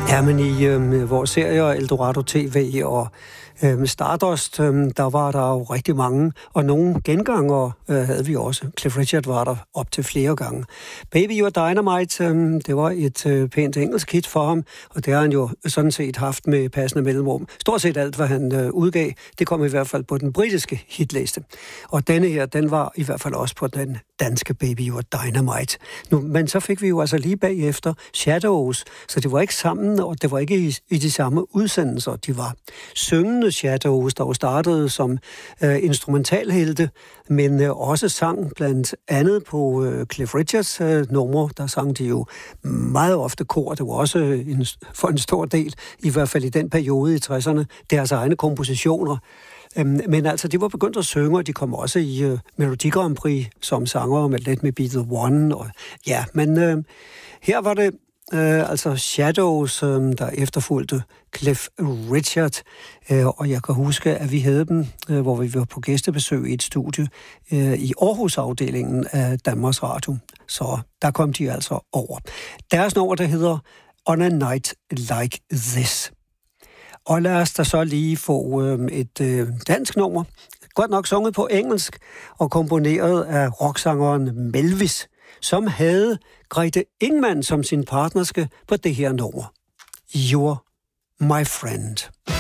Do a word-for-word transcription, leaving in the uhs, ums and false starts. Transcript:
Ja, men i øh, vores serie Eldorado T V og øh, Stardust, øh, der var der jo rigtig mange, og nogle genganger øh, havde vi også. Cliff Richard var der op til flere gange. Baby You're Dynamite, øh, det var et øh, pænt engelsk hit for ham, og det har han jo sådan set haft med passende mellemrum. Stort set alt, hvad han øh, udgav, det kom i hvert fald på den britiske hitliste. Og denne her, den var i hvert fald også på den danske Baby You're Dynamite. Nu, men så fik vi jo altså lige bagefter Shadows, så det var ikke sammen, og det var ikke i, i de samme udsendelser. De var syngende Shadows, der jo startede som øh, instrumentalhelte, men øh, også sang blandt andet på øh, Cliff Richards øh, numre. Der sang de jo meget ofte kor. Det var også en, for en stor del, i hvert fald i den periode i tresserne, deres egne kompositioner. Øhm, men altså, de var begyndt at synge, og de kom også i øh, Melodi Grand Prix som sanger med Let Me Be The One. Og, ja, men øh, her var det øh, altså Shadows, øh, der efterfulgte Cliff Richard. Øh, og jeg kan huske, at vi havde dem, øh, hvor vi var på gæstebesøg i et studie øh, i Aarhus-afdelingen af Danmarks Radio. Så der kom de altså over. Deres nummer, der hedder On a Night Like This. Og lad os da så lige få øh, et øh, dansk nummer. Godt nok sunget på engelsk og komponeret af rocksangeren Melvis, som havde Grete Ingmann som sin partnerske på det her nummer. You're My Friend.